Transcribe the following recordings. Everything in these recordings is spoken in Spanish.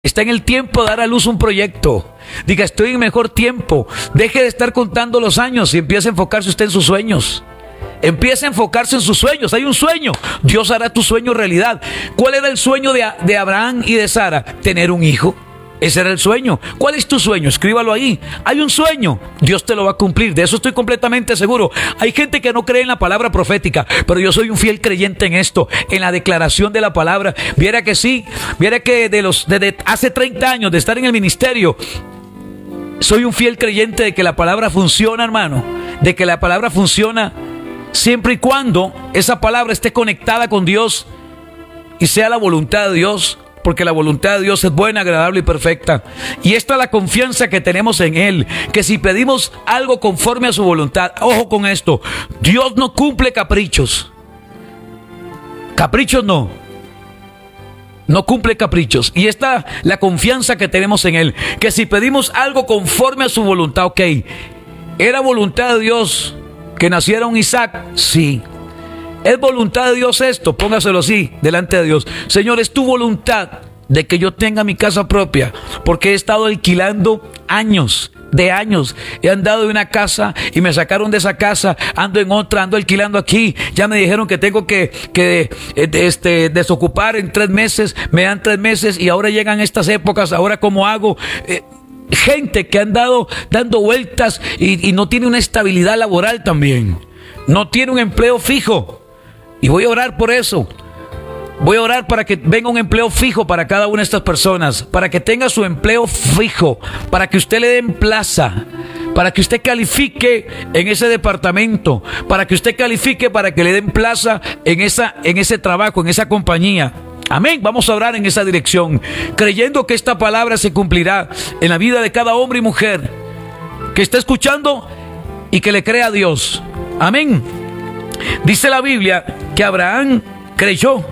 Está en el tiempo de dar a luz un proyecto. Diga, estoy en mejor tiempo. Deje de estar contando los años y empiece a enfocarse usted en sus sueños. Empiece a enfocarse en sus sueños. Hay un sueño. Dios hará tu sueño realidad. ¿Cuál era el sueño de Abraham y de Sara? Tener un hijo. Ese era el sueño. ¿Cuál es tu sueño? Escríbalo ahí. Hay un sueño. Dios te lo va a cumplir. De eso estoy completamente seguro. Hay gente que no cree en la palabra profética, pero yo soy un fiel creyente en esto, en la declaración de la palabra. Viera que sí. Viera que desde hace 30 años de estar en el ministerio, soy un fiel creyente de que la palabra funciona, hermano. De que la palabra funciona siempre y cuando esa palabra esté conectada con Dios y sea la voluntad de Dios. Porque la voluntad de Dios es buena, agradable y perfecta. Y esta es la confianza que tenemos en Él. Que si pedimos algo conforme a su voluntad, ojo con esto, Dios no cumple caprichos. Caprichos no. No cumple caprichos. Y esta es la confianza que tenemos en Él. Que si pedimos algo conforme a su voluntad, ok. ¿Era voluntad de Dios que naciera un Isaac? Sí. ¿Es voluntad de Dios esto? Póngaselo así, delante de Dios. Señor, es tu voluntad de que yo tenga mi casa propia, porque he estado alquilando años. He andado de una casa y me sacaron de esa casa, ando en otra, ando alquilando aquí. Ya me dijeron que tengo que desocupar en 3 meses, me dan 3 meses y ahora llegan estas épocas, ahora ¿cómo hago? Gente que ha andado dando vueltas y no tiene una estabilidad laboral también. No tiene un empleo fijo. Y voy a orar por eso. Voy a orar para que venga un empleo fijo para cada una de estas personas. Para que tenga su empleo fijo. Para que usted le den plaza. Para que usted califique en ese departamento. Para que usted califique para que le den plaza en ese trabajo, en esa compañía. Amén. Vamos a orar en esa dirección. Creyendo que esta palabra se cumplirá en la vida de cada hombre y mujer que está escuchando y que le crea a Dios. Amén. Dice la Biblia que Abraham creyó.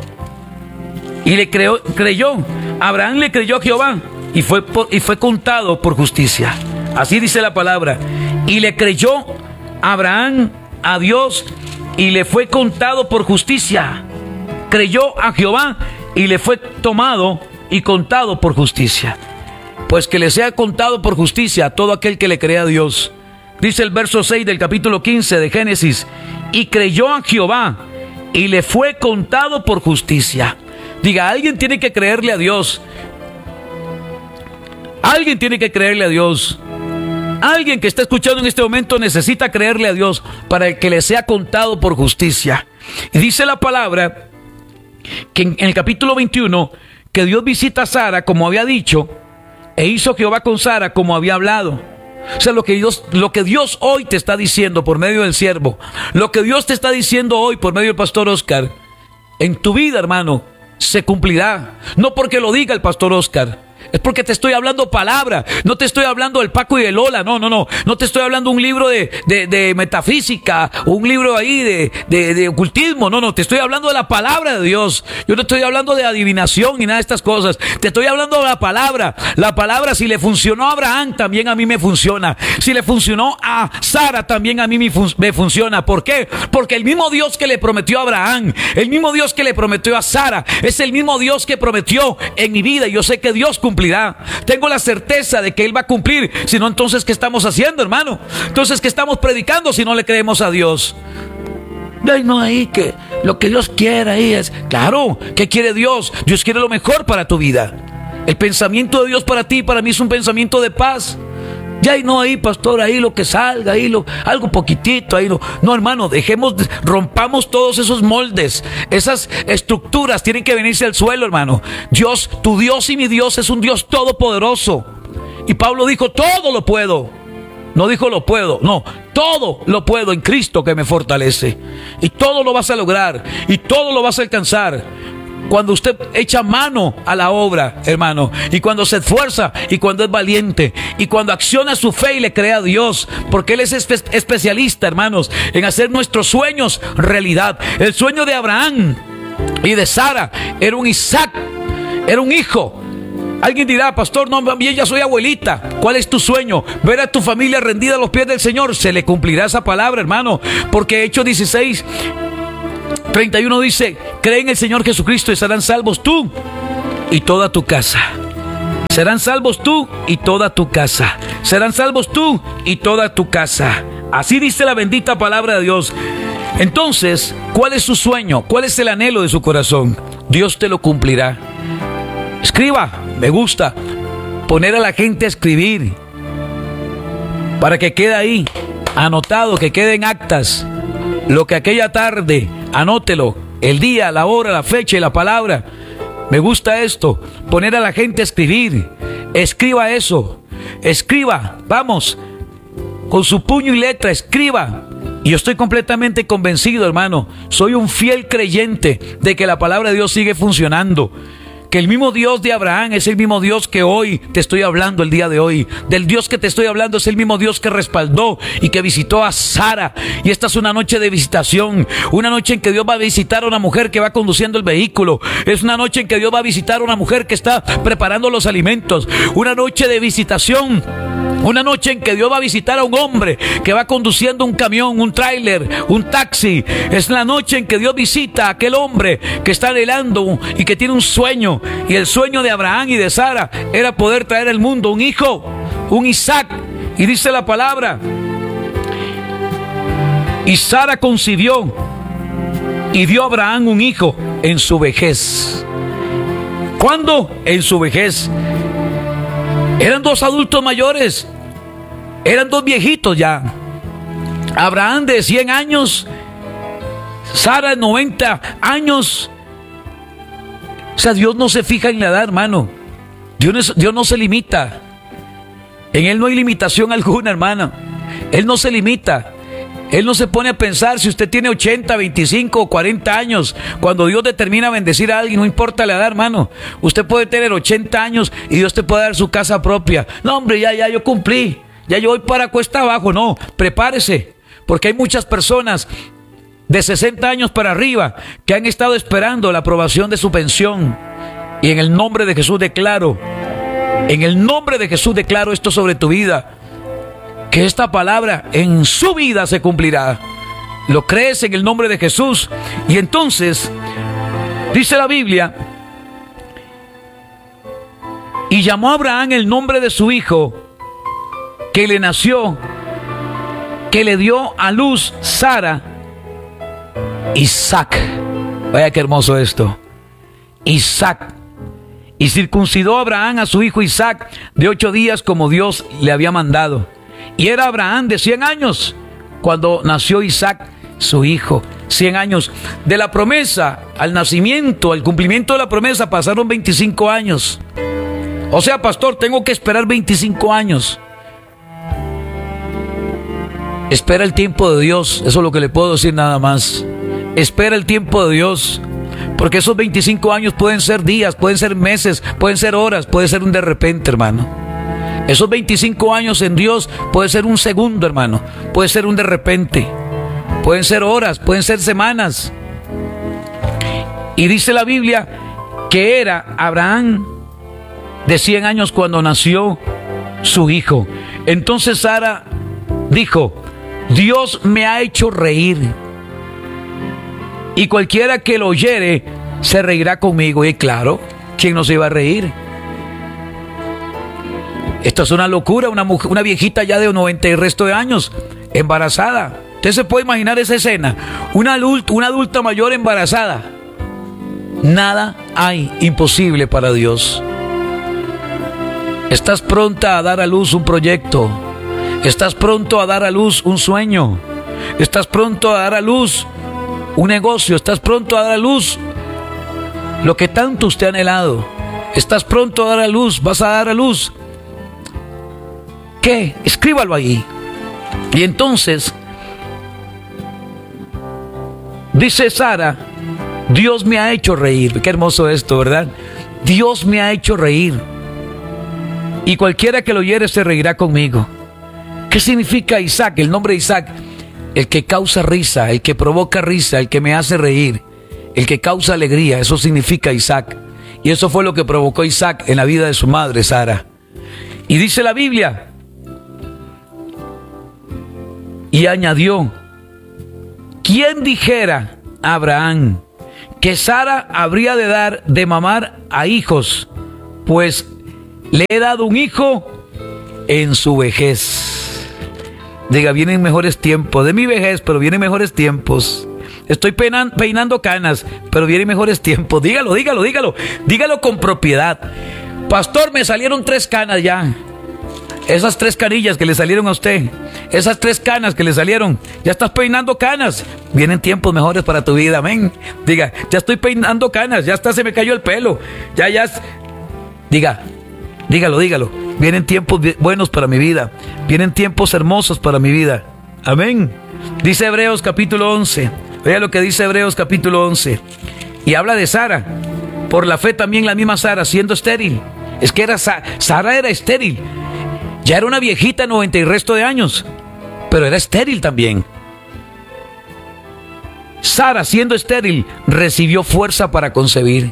Y creyó. Abraham le creyó a Jehová y fue contado por justicia. Así dice la palabra. Y le creyó Abraham a Dios y le fue contado por justicia. Creyó a Jehová y le fue tomado y contado por justicia. Pues que le sea contado por justicia a todo aquel que le crea a Dios. Dice el verso 6 del capítulo 15 de Génesis. Y creyó a Jehová y le fue contado por justicia. Diga, alguien tiene que creerle a Dios. Alguien tiene que creerle a Dios. Alguien que está escuchando en este momento necesita creerle a Dios para que le sea contado por justicia. Y dice la palabra que en el capítulo 21 que Dios visita a Sara como había dicho, e hizo Jehová con Sara como había hablado. O sea, lo que Dios hoy te está diciendo por medio del siervo, lo que Dios te está diciendo hoy por medio del pastor Oscar, en tu vida, hermano, se cumplirá. No porque lo diga el pastor Oscar, es porque te estoy hablando palabra. No te estoy hablando del Paco y del Lola. No te estoy hablando un libro de metafísica o un libro ahí de ocultismo. No, te estoy hablando de la palabra de Dios. Yo no estoy hablando de adivinación ni nada de estas cosas. Te estoy hablando de la palabra. La palabra, si le funcionó a Abraham, también a mí me funciona. Si le funcionó a Sara, también a mí me funciona. ¿Por qué? Porque el mismo Dios que le prometió a Abraham, el mismo Dios que le prometió a Sara, es el mismo Dios que prometió en mi vida. Y yo sé que Dios cumplirá. Tengo la certeza de que Él va a cumplir. Si no, entonces, ¿qué estamos haciendo, hermano? Entonces, ¿qué estamos predicando si no le creemos a Dios? Ay, no, ahí que lo que Dios quiera ahí es... Claro, ¿qué quiere Dios? Dios quiere lo mejor para tu vida. El pensamiento de Dios para ti, para mí es un pensamiento de paz. Ya no ahí, pastor, ahí lo que salga, algo poquitito, ahí no. No, hermano, rompamos todos esos moldes, esas estructuras tienen que venirse al suelo, hermano. Dios, tu Dios y mi Dios es un Dios todopoderoso. Y Pablo dijo, todo lo puedo. No dijo lo puedo, no, todo lo puedo en Cristo que me fortalece. Y todo lo vas a lograr, y todo lo vas a alcanzar cuando usted echa mano a la obra, hermano, y cuando se esfuerza, y cuando es valiente, y cuando acciona su fe y le cree a Dios, porque Él es especialista, hermanos, en hacer nuestros sueños realidad. El sueño de Abraham y de Sara era un Isaac, era un hijo. Alguien dirá, pastor, no, bien, ya soy abuelita. ¿Cuál es tu sueño? Ver a tu familia rendida a los pies del Señor. Se le cumplirá esa palabra, hermano, porque Hechos 16:31 dice, cree en el Señor Jesucristo y serán salvos tú y toda tu casa. Serán salvos tú y toda tu casa. Serán salvos tú y toda tu casa. Así dice la bendita palabra de Dios. Entonces, ¿cuál es su sueño? ¿Cuál es el anhelo de su corazón? Dios te lo cumplirá. Escriba, me gusta. Poner a la gente a escribir. Para que quede ahí, anotado, que quede en actas. Lo que aquella tarde, anótelo. El día, la hora, la fecha y la palabra. Me gusta esto. Poner a la gente a escribir. Escriba eso. Escriba, vamos. Con su puño y letra, escriba. Y yo estoy completamente convencido, hermano. Soy un fiel creyente de que la palabra de Dios sigue funcionando. Que el mismo Dios de Abraham es el mismo Dios que hoy te estoy hablando el día de hoy. Del Dios que te estoy hablando es el mismo Dios que respaldó y que visitó a Sara. Y esta es una noche de visitación. Una noche en que Dios va a visitar a una mujer que va conduciendo el vehículo. Es una noche en que Dios va a visitar a una mujer que está preparando los alimentos. Una noche de visitación. Una noche en que Dios va a visitar a un hombre que va conduciendo un camión, un tráiler, un taxi. Es la noche en que Dios visita a aquel hombre que está anhelando y que tiene un sueño. Y el sueño de Abraham y de Sara era poder traer al mundo un hijo, un Isaac. Y dice la palabra: y Sara concibió y dio a Abraham un hijo en su vejez. ¿Cuándo? En su vejez. Eran dos adultos mayores. Eran dos viejitos ya. Abraham de 100 años. Sara de 90 años. O sea, Dios no se fija en la edad, hermano. Dios no se limita. En Él no hay limitación alguna, hermano. Él no se limita. Él no se pone a pensar si usted tiene 80, 25 o 40 años. Cuando Dios determina bendecir a alguien, no importa la edad, hermano. Usted puede tener 80 años y Dios te puede dar su casa propia. No, hombre, ya yo cumplí. Ya yo voy para cuesta abajo. No, prepárese. Porque hay muchas personas de 60 años para arriba que han estado esperando la aprobación de su pensión. Y en el nombre de Jesús declaro, esto sobre tu vida. Que esta palabra en su vida se cumplirá. Lo crees en el nombre de Jesús. Y entonces, dice la Biblia, y llamó a Abraham el nombre de su hijo, que le nació, que le dio a luz Sara, Isaac. Vaya qué hermoso esto. Isaac. Y circuncidó a Abraham a su hijo Isaac de 8 días como Dios le había mandado. Y era Abraham de 100 años cuando nació Isaac, su hijo. 100 años. De la promesa al nacimiento, al cumplimiento de la promesa, pasaron 25 años. O sea, pastor, tengo que esperar 25 años. Espera el tiempo de Dios. Eso es lo que le puedo decir nada más. Espera el tiempo de Dios. Porque esos 25 años pueden ser días, pueden ser meses, pueden ser horas, puede ser un de repente, hermano. Esos 25 años en Dios puede ser un segundo, hermano. Puede ser un de repente. Pueden ser horas, pueden ser semanas. Y dice la Biblia que era Abraham de 100 años cuando nació su hijo. Entonces Sara dijo: Dios me ha hecho reír. Y cualquiera que lo oyere se reirá conmigo. Y claro, ¿quién no se iba a reír? Esto es una locura, una viejita ya de 90 y resto de años, embarazada. Usted se puede imaginar esa escena. Una adulta mayor embarazada. Nada hay imposible para Dios. Estás pronta a dar a luz un proyecto. Estás pronto a dar a luz un sueño. Estás pronto a dar a luz un negocio. Estás pronto a dar a luz lo que tanto usted ha anhelado. Estás pronto a dar a luz. Vas a dar a luz. ¿Qué? Escríbalo ahí. Y entonces dice Sara: Dios me ha hecho reír. Qué hermoso esto, ¿verdad? Dios me ha hecho reír. Y cualquiera que lo oyere se reirá conmigo. ¿Qué significa Isaac? El nombre de Isaac: el que causa risa, el que provoca risa, el que me hace reír, el que causa alegría. Eso significa Isaac. Y eso fue lo que provocó Isaac en la vida de su madre, Sara. Y dice la Biblia, y añadió: ¿quién dijera a Abraham que Sara habría de dar de mamar a hijos? Pues le he dado un hijo en su vejez. Diga, vienen mejores tiempos. De mi vejez, pero vienen mejores tiempos. Estoy peinando canas, pero vienen mejores tiempos. Dígalo, dígalo, dígalo. Dígalo con propiedad. Pastor, me salieron 3 canas ya. Esas 3 canillas que le salieron a usted, esas 3 canas que le salieron, ya estás peinando canas. Vienen tiempos mejores para tu vida, amén. Diga, ya estoy peinando canas, ya hasta se me cayó el pelo. Dígalo, dígalo. Vienen tiempos buenos para mi vida. Vienen tiempos hermosos para mi vida. Amén. Dice Hebreos capítulo 11. Vea lo que dice Hebreos capítulo 11. Y habla de Sara. Por la fe también la misma Sara, siendo estéril. Es que Sara era estéril. Ya era una viejita, 90 y resto de años, pero era estéril también. Sara, siendo estéril, recibió fuerza para concebir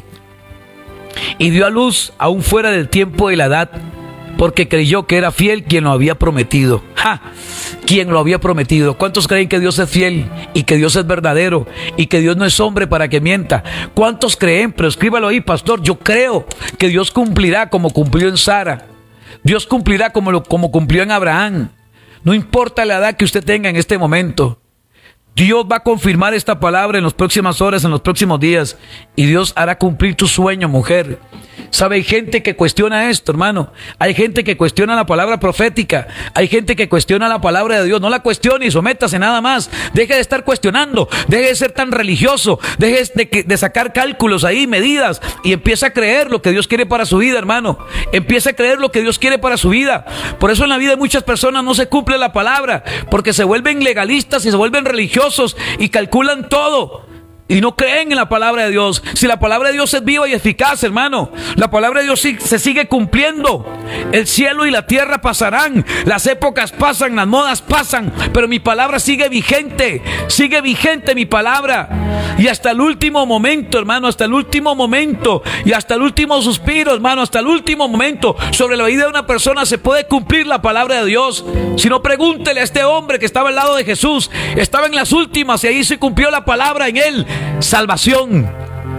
y dio a luz aún fuera del tiempo y la edad, porque creyó que era fiel quien lo había prometido. ¡Ja! Quien lo había prometido. ¿Cuántos creen que Dios es fiel y que Dios es verdadero y que Dios no es hombre para que mienta? ¿Cuántos creen? Pero escríbalo ahí, pastor. Yo creo que Dios cumplirá como cumplió en Sara. Dios cumplirá como cumplió en Abraham. No importa la edad que usted tenga en este momento. Dios va a confirmar esta palabra en las próximas horas, en los próximos días. Y Dios hará cumplir tu sueño, mujer. ¿Sabe? Hay gente que cuestiona esto, hermano. Hay gente que cuestiona la palabra profética. Hay gente que cuestiona la palabra de Dios. No la cuestione y sométase nada más. Deje de estar cuestionando. Deje de ser tan religioso. Deje de sacar cálculos ahí, medidas. Y empieza a creer lo que Dios quiere para su vida, hermano. Empieza a creer lo que Dios quiere para su vida. Por eso en la vida de muchas personas no se cumple la palabra. Porque se vuelven legalistas y se vuelven religiosos y calculan todo. Y no creen en la palabra de Dios. Si la palabra de Dios es viva y eficaz, hermano, la palabra de Dios se sigue cumpliendo. El cielo y la tierra pasarán, las épocas pasan, las modas pasan, pero mi palabra sigue vigente mi palabra. Y hasta el último momento, hermano, hasta el último momento, y hasta el último suspiro, hermano, hasta el último momento, sobre la vida de una persona se puede cumplir la palabra de Dios. Si no, pregúntele a este hombre que estaba al lado de Jesús. Estaba en las últimas y ahí se cumplió la palabra en él. Salvación.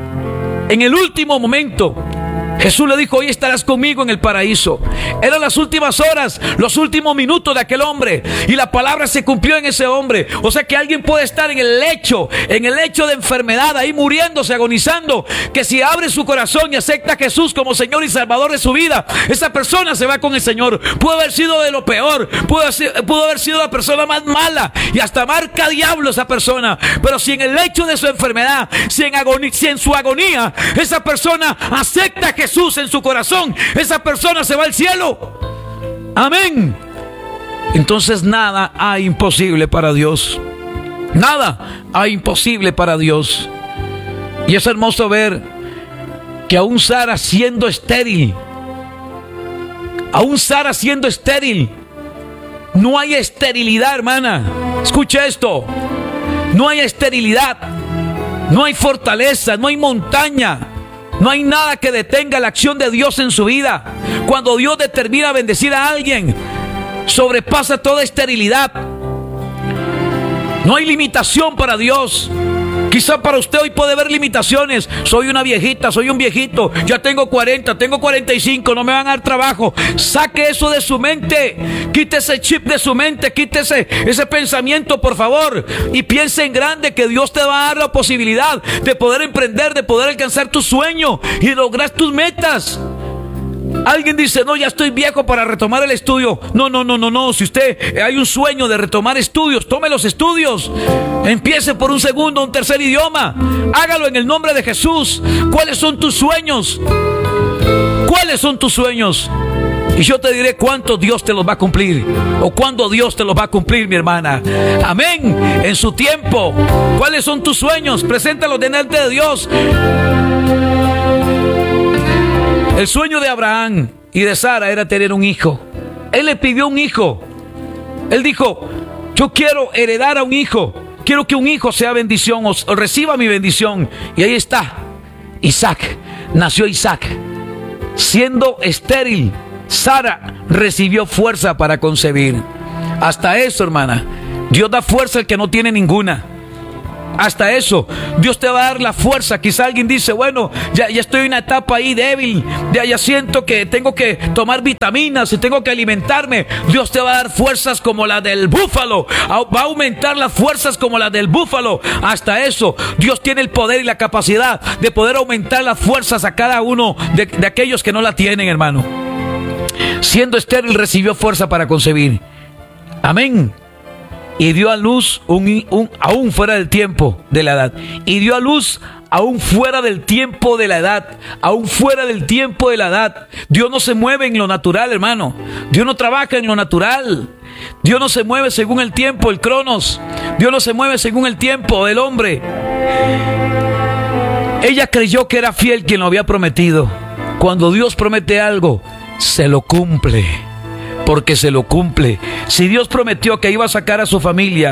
En el último momento Jesús le dijo: hoy estarás conmigo en el paraíso. Eran las últimas horas, los últimos minutos de aquel hombre, y la palabra se cumplió en ese hombre. O sea que alguien puede estar en el lecho de enfermedad, ahí muriéndose, agonizando, que si abre su corazón y acepta a Jesús como Señor y Salvador de su vida, esa persona se va con el Señor. Pudo haber sido de lo peor, pudo haber sido la persona más mala y hasta marca diablo esa persona, pero si en el lecho de su enfermedad, si en su agonía, esa persona acepta a Jesús en su corazón, esa persona se va al cielo. Amén. Entonces nada hay imposible para Dios. Nada hay imposible para Dios. Y es hermoso ver que aún Sara siendo estéril, no hay esterilidad, hermana. Escucha esto. No hay esterilidad, no hay fortaleza, no hay montaña, no hay nada que detenga la acción de Dios en su vida. Cuando Dios determina bendecir a alguien, sobrepasa toda esterilidad. No hay limitación para Dios. Quizá para usted hoy puede haber limitaciones. Soy una viejita, soy un viejito, ya tengo 40, tengo 45, no me van a dar trabajo. Saque eso de su mente. Quite ese chip de su mente, quite ese pensamiento, por favor, y piense en grande, que Dios te va a dar la posibilidad de poder emprender, de poder alcanzar tu sueño y lograr tus metas. Alguien dice: no, ya estoy viejo para retomar el estudio. No. Si usted hay un sueño de retomar estudios, tome los estudios. Empiece por un segundo, un tercer idioma. Hágalo en el nombre de Jesús. ¿Cuáles son tus sueños? ¿Cuáles son tus sueños? Y yo te diré cuánto Dios te los va a cumplir, o cuándo Dios te los va a cumplir, mi hermana. Amén. En su tiempo. ¿Cuáles son tus sueños? Preséntalos delante de Dios. El sueño de Abraham y de Sara era tener un hijo. Él le pidió un hijo. Él dijo: yo quiero heredar a un hijo. Quiero que un hijo sea bendición o reciba mi bendición. Y ahí está Isaac. Nació Isaac. Siendo estéril, Sara recibió fuerza para concebir. Hasta eso, hermana, Dios da fuerza al que no tiene ninguna. Hasta eso, Dios te va a dar la fuerza. Quizá alguien dice, bueno, ya estoy en una etapa ahí débil, ya siento que tengo que tomar vitaminas y tengo que alimentarme. Dios te va a dar fuerzas como la del búfalo, va a aumentar las fuerzas como la del búfalo. Hasta eso, Dios tiene el poder y la capacidad de poder aumentar las fuerzas a cada uno de aquellos que no la tienen, hermano. Siendo estéril, recibió fuerza para concebir. Amén. Y dio a luz aún fuera del tiempo de la edad. Y dio a luz aún fuera del tiempo de la edad. Aún fuera del tiempo de la edad. Dios no se mueve en lo natural, hermano. Dios no trabaja en lo natural. Dios no se mueve según el tiempo, el cronos. Dios no se mueve según el tiempo del hombre. Ella creyó que era fiel quien lo había prometido. Cuando Dios promete algo, se lo cumple. Porque se lo cumple. Si Dios prometió que iba a sacar a su familia,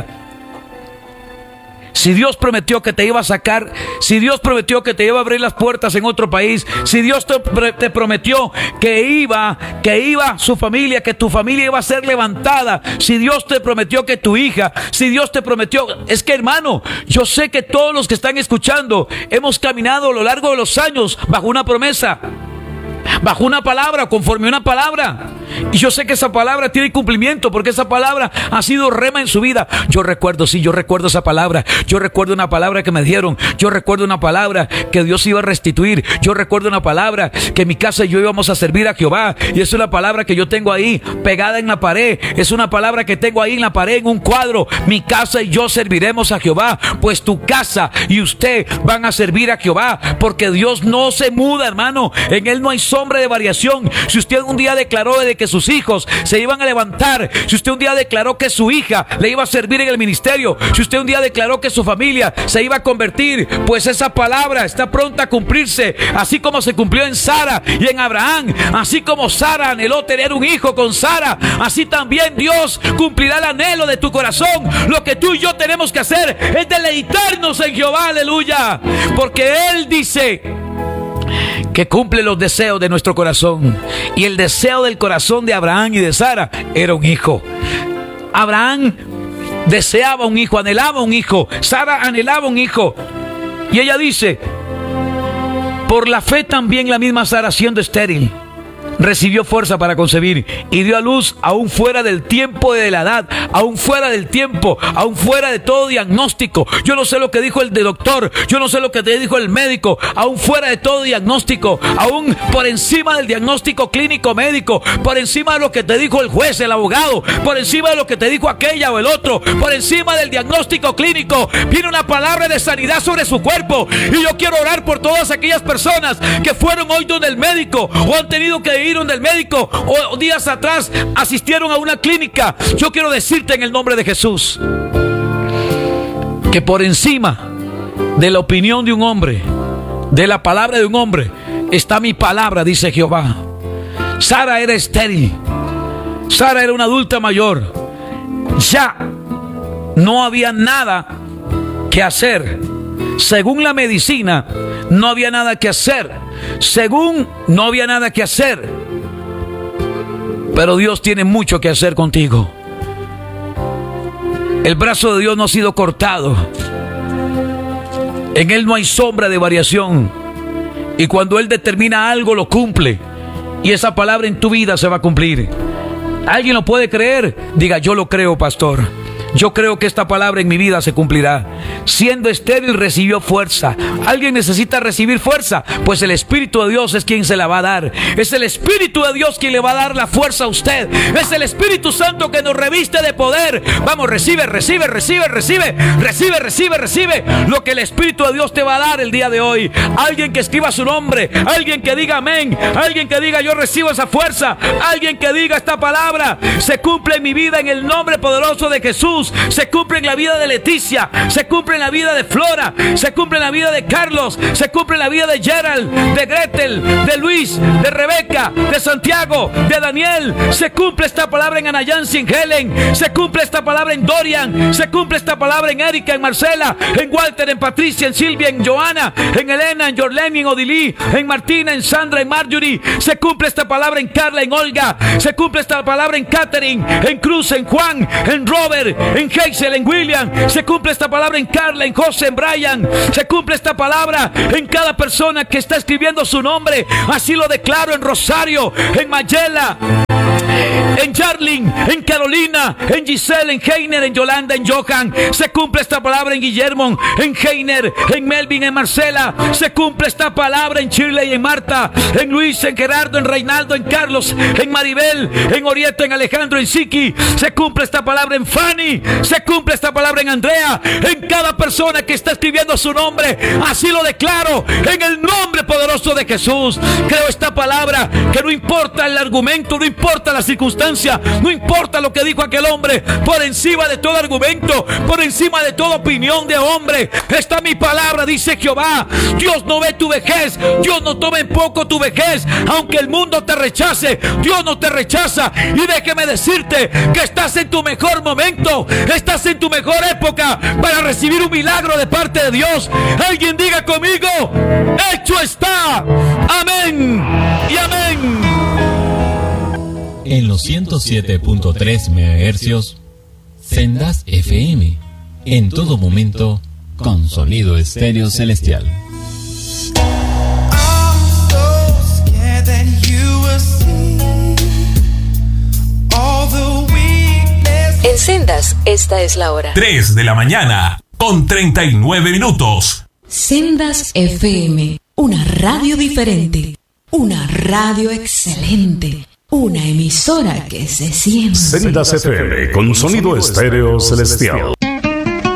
si Dios prometió que te iba a sacar, si Dios prometió que te iba a abrir las puertas en otro país, si Dios te prometió que iba su familia, que tu familia iba a ser levantada, si Dios te prometió que tu hija, si Dios te prometió, es que, hermano, yo sé que todos los que están escuchando hemos caminado a lo largo de los años bajo una promesa, bajo una palabra, conforme a una palabra. Y yo sé que esa palabra tiene cumplimiento, porque esa palabra ha sido rema en su vida. Yo recuerdo esa palabra. Yo recuerdo una palabra que me dieron. Yo recuerdo una palabra que Dios iba a restituir. Yo recuerdo una palabra que mi casa y yo íbamos a servir a Jehová. Y es una palabra que yo tengo ahí pegada en la pared. Es una palabra que tengo ahí en la pared, en un cuadro. Mi casa y yo serviremos a Jehová. Pues tu casa y usted van a servir a Jehová, porque Dios no se muda, hermano. En Él no hay sombra de variación. Si usted un día declaró de que sus hijos se iban a levantar, si usted un día declaró que su hija le iba a servir en el ministerio, si usted un día declaró que su familia se iba a convertir, pues esa palabra está pronta a cumplirse, así como se cumplió en Sara y en Abraham. Así como Sara anheló tener un hijo con Sara, así también Dios cumplirá el anhelo de tu corazón. Lo que tú y yo tenemos que hacer es deleitarnos en Jehová, aleluya, porque Él dice que cumple los deseos de nuestro corazón. Y el deseo del corazón de Abraham y de Sara era un hijo. Abraham deseaba un hijo, anhelaba un hijo. Sara anhelaba un hijo. Y ella dice, por la fe también la misma Sara, siendo estéril, recibió fuerza para concebir y dio a luz aún fuera del tiempo de la edad, aún fuera del tiempo, aún fuera de todo diagnóstico. Yo no sé lo que dijo el doctor, yo no sé lo que te dijo el médico, aún fuera de todo diagnóstico, aún por encima del diagnóstico clínico médico, por encima de lo que te dijo el juez, el abogado, por encima de lo que te dijo aquella o el otro, por encima del diagnóstico clínico, viene una palabra de sanidad sobre su cuerpo. Y yo quiero orar por todas aquellas personas que fueron hoy donde el médico o han tenido que ir donde el médico o días atrás asistieron a una clínica. Yo quiero decirte en el nombre de Jesús que por encima de la opinión de un hombre, de la palabra de un hombre, está mi palabra, dice Jehová. Sara era estéril, Sara era una adulta mayor, ya no había nada que hacer. Según la medicina, no había nada que hacer. Según no había nada que hacer. Pero Dios tiene mucho que hacer contigo. El brazo de Dios no ha sido cortado. En Él no hay sombra de variación. Y cuando Él determina algo, lo cumple. Y esa palabra en tu vida se va a cumplir. ¿Alguien lo puede creer? Diga, yo lo creo, pastor. Yo creo que esta palabra en mi vida se cumplirá. Siendo estéril, recibió fuerza. ¿Alguien necesita recibir fuerza? Pues el Espíritu de Dios es quien se la va a dar. Es el Espíritu de Dios quien le va a dar la fuerza a usted. Es el Espíritu Santo que nos reviste de poder. Vamos, recibe lo que el Espíritu de Dios te va a dar el día de hoy. Alguien que escriba su nombre, alguien que diga amén, alguien que diga yo recibo esa fuerza, alguien que diga esta palabra se cumple en mi vida en el nombre poderoso de Jesús. Se cumple en la vida de Leticia, se cumple en la vida de Flora, se cumple en la vida de Carlos, se cumple en la vida de Gerald, de Gretel, de Luis, de Rebeca, de Santiago, de Daniel. Se cumple esta palabra en Anayansi, en Helen, se cumple esta palabra en Dorian, se cumple esta palabra en Erika, en Marcela, en Walter, en Patricia, en Silvia, en Joana, en Elena, en Jorleni, en Odilí, en Martina, en Sandra, en Marjorie. Se cumple esta palabra en Carla, en Olga, se cumple esta palabra en Catherine, en Cruz, en Juan, en Robert, en Hazel, en William. Se cumple esta palabra en Carla, en José, en Brian. Se cumple esta palabra en cada persona que está escribiendo su nombre. Así lo declaro en Rosario, en Mayela, en Jarlin, en Carolina, en Giselle, en Heiner, en Yolanda, en Johan. Se cumple esta palabra en Guillermo, en Heiner, en Melvin, en Marcela. Se cumple esta palabra en Shirley, en Marta, en Luis, en Gerardo, en Reinaldo, en Carlos, en Maribel, en Orieta, en Alejandro, en Siki. Se cumple esta palabra en Fanny. Se cumple esta palabra en Andrea, en cada persona que está escribiendo su nombre. Así lo declaro en el nombre poderoso de Jesús. Creo esta palabra, que no importa el argumento, no importa la circunstancia, no importa lo que dijo aquel hombre, por encima de todo argumento, por encima de toda opinión de hombre, está mi palabra, dice Jehová. Dios no ve tu vejez, Dios no toma en poco tu vejez. Aunque el mundo te rechace, Dios no te rechaza. Y déjeme decirte que estás en tu mejor momento, estás en tu mejor época para recibir un milagro de parte de Dios. Alguien diga conmigo: hecho está. Amén y amén. En los 107.3 MHz, Sendas FM, en todo momento, con sonido estéreo celestial. En Sendas, esta es la hora. 3 de la mañana, con 39 minutos. Sendas FM, una radio diferente, una radio excelente. Una emisora que se siente. Sendas FM con sonido estéreo celestial.